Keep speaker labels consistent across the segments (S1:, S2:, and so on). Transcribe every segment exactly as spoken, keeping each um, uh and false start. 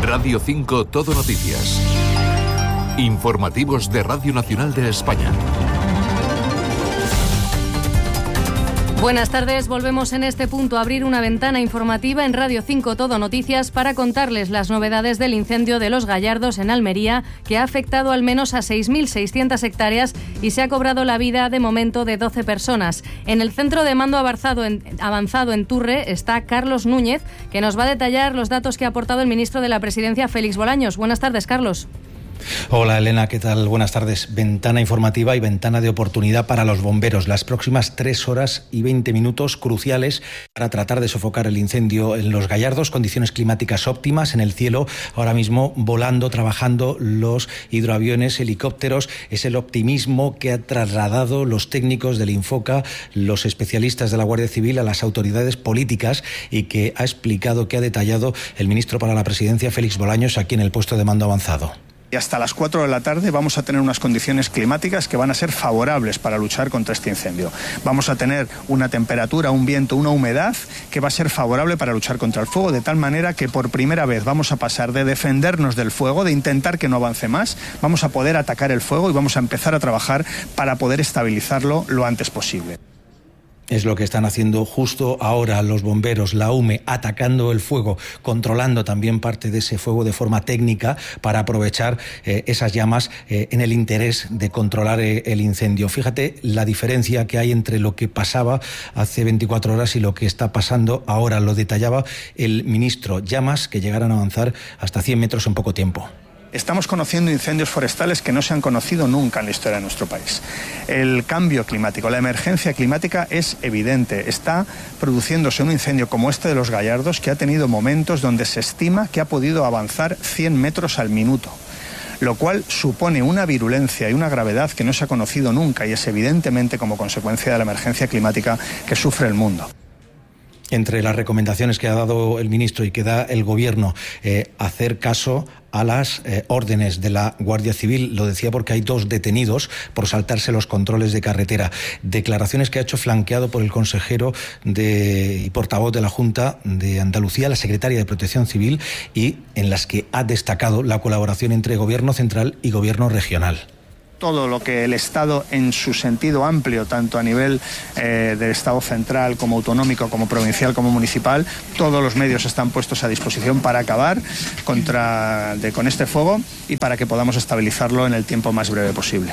S1: Radio cinco Todo Noticias. Informativos de Radio Nacional de España.
S2: Buenas tardes, volvemos en este punto a abrir una ventana informativa en Radio cinco Todo Noticias para contarles las novedades del incendio de Los Gallardos en Almería, que ha afectado al menos a seis mil seiscientas hectáreas y se ha cobrado la vida de momento de doce personas. En el centro de mando avanzado en, avanzado en Turre está Carlos Núñez, que nos va a detallar los datos que ha aportado el ministro de la Presidencia, Félix Bolaños. Buenas tardes, Carlos.
S3: Hola Elena, ¿qué tal? Buenas tardes. Ventana informativa y ventana de oportunidad para los bomberos. Las próximas tres horas y veinte minutos cruciales para tratar de sofocar el incendio en Los Gallardos. Condiciones climáticas óptimas en el cielo. Ahora mismo volando, trabajando los hidroaviones, helicópteros. Es el optimismo que ha trasladado los técnicos del Infoca, los especialistas de la Guardia Civil a las autoridades políticas y que ha explicado, que ha detallado el ministro para la Presidencia, Félix Bolaños, aquí en el puesto de mando avanzado.
S4: Y hasta las cuatro de la tarde vamos a tener unas condiciones climáticas que van a ser favorables para luchar contra este incendio. Vamos a tener una temperatura, un viento, una humedad que va a ser favorable para luchar contra el fuego, de tal manera que por primera vez vamos a pasar de defendernos del fuego, de intentar que no avance más, vamos a poder atacar el fuego y vamos a empezar a trabajar para poder estabilizarlo lo antes posible.
S3: Es lo que están haciendo justo ahora los bomberos, la U M E, atacando el fuego, controlando también parte de ese fuego de forma técnica para aprovechar eh, esas llamas eh, en el interés de controlar eh, el incendio. Fíjate la diferencia que hay entre lo que pasaba hace veinticuatro horas y lo que está pasando ahora. Lo detallaba el ministro. Llamas que llegaran a avanzar hasta cien metros en poco tiempo.
S4: Estamos conociendo incendios forestales que no se han conocido nunca en la historia de nuestro país. El cambio climático, la emergencia climática es evidente. Está produciéndose un incendio como este de Los Gallardos, que ha tenido momentos donde se estima que ha podido avanzar cien metros al minuto, lo cual supone una virulencia y una gravedad que no se ha conocido nunca y es evidentemente como consecuencia de la emergencia climática que sufre el mundo.
S3: Entre las recomendaciones que ha dado el ministro y que da el Gobierno, eh, hacer caso a las eh, órdenes de la Guardia Civil. Lo decía porque hay dos detenidos por saltarse los controles de carretera. Declaraciones que ha hecho flanqueado por el consejero de, y portavoz de la Junta de Andalucía, la secretaria de Protección Civil, y en las que ha destacado la colaboración entre Gobierno central y Gobierno regional.
S4: Todo lo que el Estado en su sentido amplio, tanto a nivel eh, del Estado central como autonómico, como provincial, como municipal, todos los medios están puestos a disposición para acabar contra, de, con este fuego y para que podamos estabilizarlo en el tiempo más breve posible.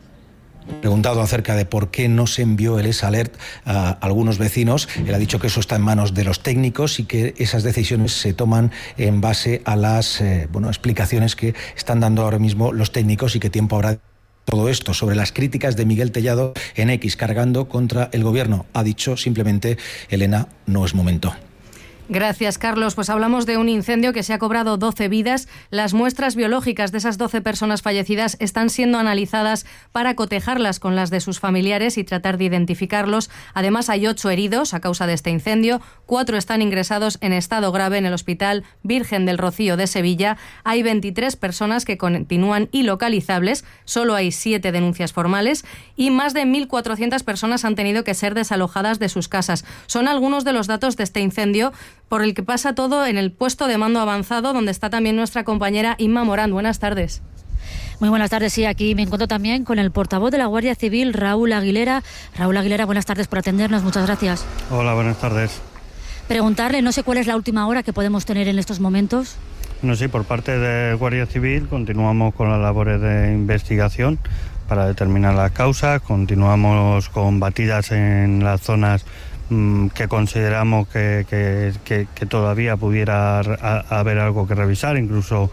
S3: Preguntado acerca de por qué no se envió el S-Alert a algunos vecinos, él ha dicho que eso está en manos de los técnicos y que esas decisiones se toman en base a las eh, bueno, explicaciones que están dando ahora mismo los técnicos y que tiempo habrá. Todo esto sobre las críticas de Miguel Tellado en X, cargando contra el Gobierno. Ha dicho simplemente, Elena, no es momento.
S2: Gracias, Carlos. Pues hablamos de un incendio que se ha cobrado doce vidas. Las muestras biológicas de esas doce personas fallecidas están siendo analizadas para cotejarlas con las de sus familiares y tratar de identificarlos. Además, hay ocho heridos a causa de este incendio. Cuatro están ingresados en estado grave en el Hospital Virgen del Rocío de Sevilla. Hay veintitrés personas que continúan ilocalizables. Solo hay siete denuncias formales y más de mil cuatrocientas personas han tenido que ser desalojadas de sus casas. Son algunos de los datos de este incendio por el que pasa todo en el puesto de mando avanzado, donde está también nuestra compañera Inma Morán. Buenas tardes.
S5: Muy buenas tardes, sí, aquí me encuentro también con el portavoz de la Guardia Civil, Raúl Aguilera. Raúl Aguilera, buenas tardes por atendernos, muchas gracias.
S6: Hola, buenas tardes.
S5: Preguntarle, no sé cuál es la última hora que podemos tener en estos momentos.
S6: No, sí, por parte de Guardia Civil continuamos con las labores de investigación para determinar las causas, continuamos con batidas en las zonas que consideramos que, que, que, que todavía pudiera a, haber algo que revisar, incluso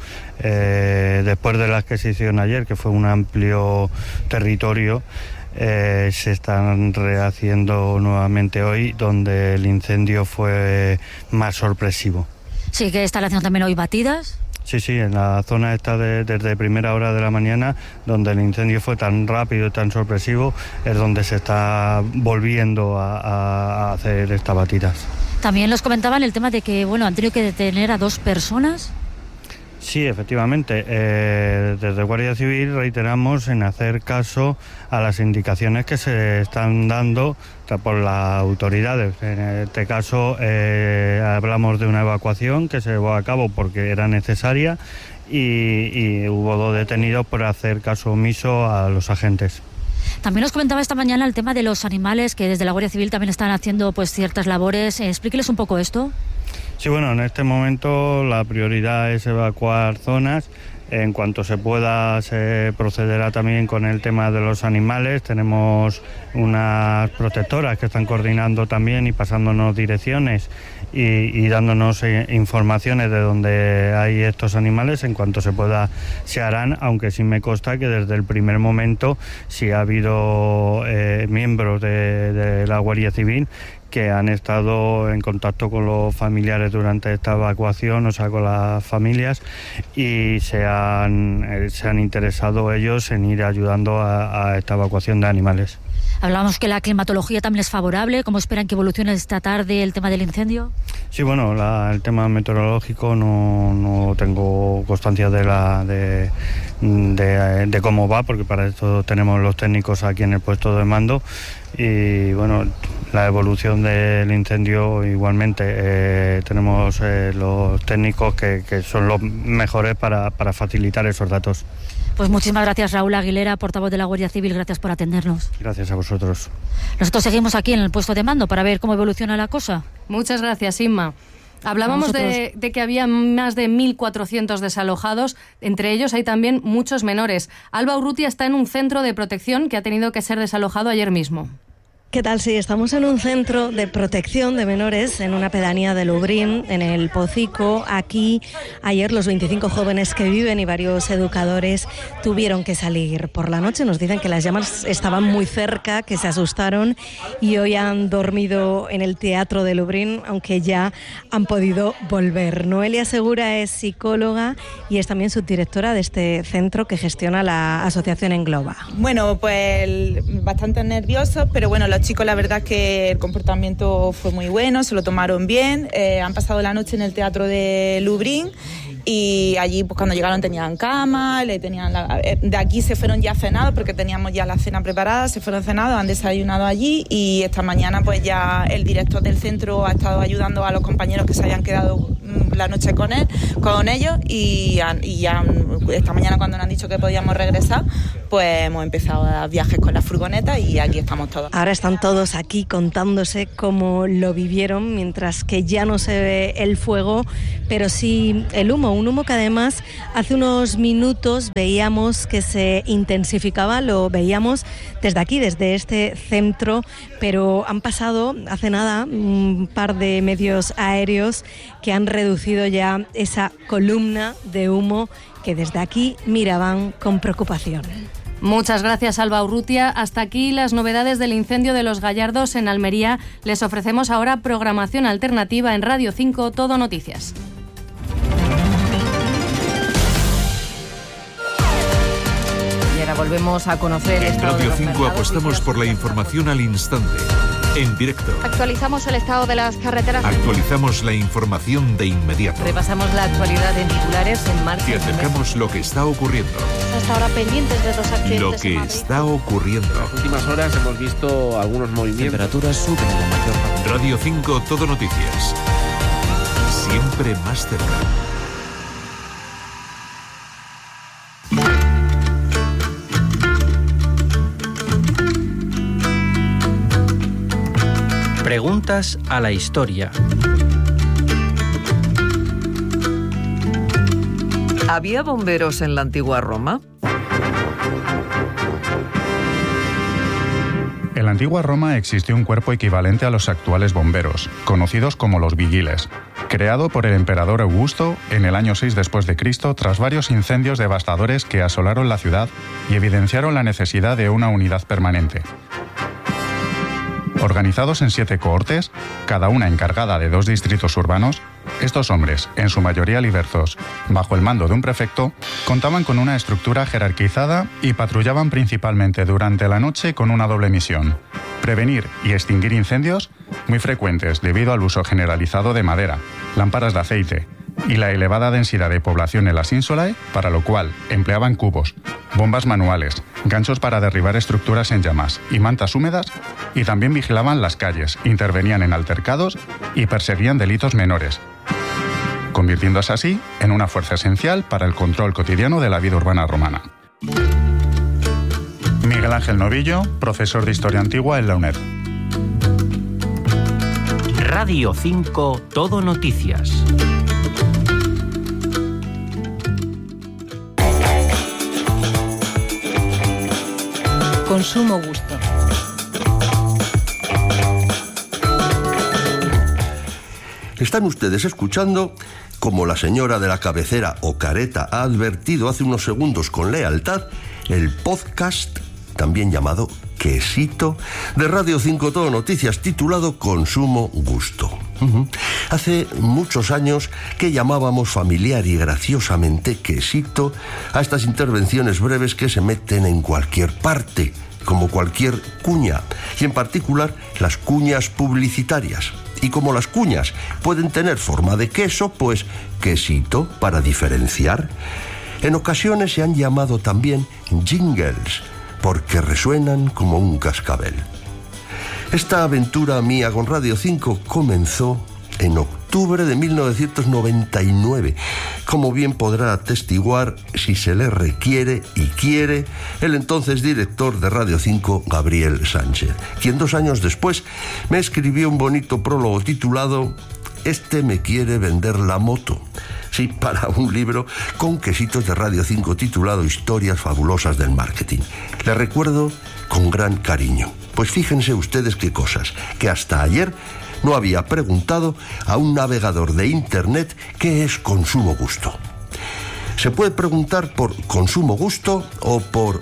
S6: eh, después de la adquisición ayer, que fue un amplio territorio, eh, se están rehaciendo nuevamente hoy, donde el incendio fue más sorpresivo.
S5: Sí, que están haciendo también hoy batidas.
S6: Sí, sí, en la zona esta de, desde primera hora de la mañana, donde el incendio fue tan rápido y tan sorpresivo, es donde se está volviendo a, a hacer estas batidas.
S5: También nos comentaban el tema de que, bueno, han tenido que detener a dos personas.
S6: Sí, efectivamente. Eh, desde Guardia Civil reiteramos en hacer caso a las indicaciones que se están dando por las autoridades. En este caso eh, hablamos de una evacuación que se llevó a cabo porque era necesaria y, y hubo dos detenidos por hacer caso omiso a los agentes.
S5: También nos comentaba esta mañana el tema de los animales, que desde la Guardia Civil también están haciendo pues ciertas labores. Eh, explíqueles un poco esto.
S6: Sí, bueno, en este momento la prioridad es evacuar zonas. En cuanto se pueda, se procederá también con el tema de los animales. Tenemos unas protectoras que están coordinando también y pasándonos direcciones y, y dándonos eh, informaciones de dónde hay estos animales. En cuanto se pueda, se harán, aunque sí me consta que desde el primer momento sí ha habido eh, miembros de, de la Guardia Civil que han estado en contacto con los familiares durante esta evacuación, o sea, con las familias, y se han, eh, se han interesado ellos en ir ayudando a, a esta evacuación de animales.
S5: Hablábamos que la climatología también es favorable. ¿Cómo esperan que evolucione esta tarde el tema del incendio?
S6: Sí, bueno, la, el tema meteorológico no, no tengo constancia de, la, de, de, de cómo va, porque para esto tenemos los técnicos aquí en el puesto de mando. Y bueno, la evolución del incendio igualmente eh, tenemos eh, los técnicos que, que son los mejores para, para facilitar esos datos.
S5: Pues muchísimas gracias, Raúl Aguilera, portavoz de la Guardia Civil. Gracias por atendernos.
S6: Gracias a vosotros.
S5: Nosotros seguimos aquí en el puesto de mando para ver cómo evoluciona la cosa.
S2: Muchas gracias, Inma. Hablábamos de, de que había más de mil cuatrocientos desalojados, entre ellos hay también muchos menores. Alba Urrutia está en un centro de protección que ha tenido que ser desalojado ayer mismo.
S7: ¿Qué tal? Sí, estamos en un centro de protección de menores en una pedanía de Lubrión, en el Pocico. Aquí, ayer, los veinticinco jóvenes que viven y varios educadores tuvieron que salir por la noche. Nos dicen que las llamas estaban muy cerca, que se asustaron y hoy han dormido en el teatro de Lubrión, aunque ya han podido volver. Noelia Segura es psicóloga y es también subdirectora de este centro que gestiona la asociación Engloba.
S8: Bueno, pues bastante nerviosos, pero bueno, los chicos, la verdad es que el comportamiento fue muy bueno, se lo tomaron bien, eh, han pasado la noche en el teatro de Lubrión y allí pues cuando llegaron tenían cama, le tenían la, de aquí se fueron ya cenados porque teníamos ya la cena preparada, se fueron cenados, han desayunado allí y esta mañana pues ya el director del centro ha estado ayudando a los compañeros que se habían quedado la noche con él, con ellos y, y ya esta mañana cuando nos han dicho que podíamos regresar, pues hemos empezado a dar viajes con la furgoneta y aquí estamos todos.
S7: Ahora están todos aquí contándose cómo lo vivieron, mientras que ya no se ve el fuego, pero sí el humo, un humo que además hace unos minutos veíamos que se intensificaba, lo veíamos desde aquí, desde este centro, pero han pasado hace nada un par de medios aéreos que han reducido ya esa columna de humo que desde aquí miraban con preocupación.
S2: Muchas gracias, Alba Urrutia. Hasta aquí las novedades del incendio de Los Gallardos en Almería. Les ofrecemos ahora programación alternativa en Radio cinco, Todo Noticias. Y ahora volvemos a conocer el
S1: En
S2: estado de
S1: Radio
S2: los
S1: cinco
S2: mercados
S1: apostamos por la información al instante, en directo.
S9: Actualizamos el estado de las carreteras.
S1: Actualizamos la información de inmediato.
S2: Repasamos la actualidad en titulares en marcha.
S1: Te acercamos lo que está ocurriendo.
S9: Hasta ahora pendientes de dos accidentes.
S1: Lo que está ocurriendo.
S10: En las últimas horas hemos visto algunos movimientos.
S11: Temperaturas suben en la mayor parte.
S1: Radio cinco, Todo Noticias. Siempre más cerca.
S11: Preguntas a la historia.
S12: ¿Había bomberos en la antigua Roma?
S13: En la antigua Roma existió un cuerpo equivalente a los actuales bomberos, conocidos como los vigiles, creado por el emperador Augusto en el año seis después de Cristo tras varios incendios devastadores que asolaron la ciudad y evidenciaron la necesidad de una unidad permanente. Organizados en siete cohortes, cada una encargada de dos distritos urbanos, estos hombres, en su mayoría libertos, bajo el mando de un prefecto, contaban con una estructura jerarquizada y patrullaban principalmente durante la noche con una doble misión: prevenir y extinguir incendios, muy frecuentes debido al uso generalizado de madera, lámparas de aceite, y la elevada densidad de población en las ínsulae, para lo cual empleaban cubos, bombas manuales, ganchos para derribar estructuras en llamas y mantas húmedas, y también vigilaban las calles, intervenían en altercados y perseguían delitos menores, convirtiéndose así en una fuerza esencial para el control cotidiano de la vida urbana romana. Miguel Ángel Novillo, profesor de Historia Antigua en la UNED.
S11: Radio cinco Todo Noticias.
S14: Consumo gusto.
S15: Están ustedes escuchando, como la señora de la cabecera o careta ha advertido hace unos segundos con lealtad, el podcast, también llamado Quesito, de Radio cinco Todo Noticias, titulado Consumo Gusto. Uh-huh. Hace muchos años que llamábamos familiar y graciosamente quesito a estas intervenciones breves que se meten en cualquier parte, como cualquier cuña, y en particular las cuñas publicitarias. Y como las cuñas pueden tener forma de queso, pues quesito para diferenciar. En ocasiones se han llamado también jingles, porque resuenan como un cascabel. Esta aventura mía con Radio cinco comenzó en octubre de mil novecientos noventa y nueve, como bien podrá atestiguar, si se le requiere y quiere, el entonces director de Radio cinco, Gabriel Sánchez, quien dos años después me escribió un bonito prólogo titulado Este me quiere vender la moto. Sí, para un libro con quesitos de Radio cinco titulado Historias fabulosas del marketing. Le recuerdo con gran cariño. Pues fíjense ustedes qué cosas, que hasta ayer no había preguntado a un navegador de internet qué es consumo gusto. Se puede preguntar por consumo gusto o por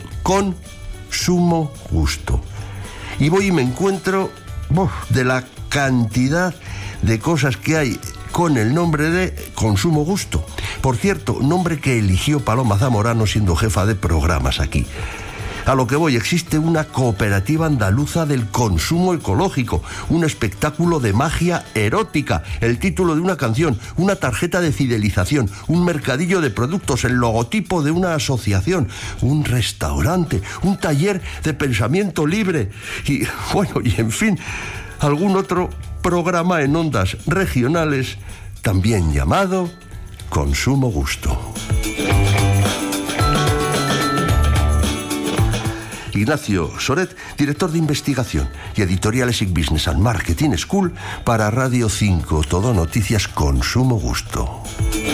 S15: consumo gusto. Y voy y me encuentro uf, de la cantidad de cosas que hay con el nombre de consumo gusto. Por cierto, nombre que eligió Paloma Zamorano siendo jefa de programas aquí. A lo que voy, existe una cooperativa andaluza del consumo ecológico, un espectáculo de magia erótica, el título de una canción, una tarjeta de fidelización, un mercadillo de productos, el logotipo de una asociación, un restaurante, un taller de pensamiento libre y, bueno, y en fin, algún otro programa en ondas regionales también llamado Consumo Gusto. Ignacio Soret, director de investigación y editorial ESIC Business and Marketing School para Radio cinco Todo Noticias Consumo Gusto.